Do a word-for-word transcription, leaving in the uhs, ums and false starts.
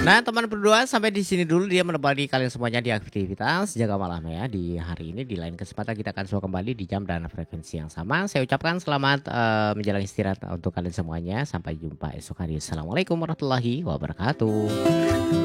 Nah, teman berdua sampai di sini dulu dia menemani kalian semuanya di aktivitas jaga malam ya. Di hari ini di lain kesempatan kita akan semua kembali di jam dan frekuensi yang sama. Saya ucapkan selamat eh, menjalani istirahat untuk kalian semuanya. Sampai jumpa esok hari. Assalamualaikum warahmatullahi wabarakatuh.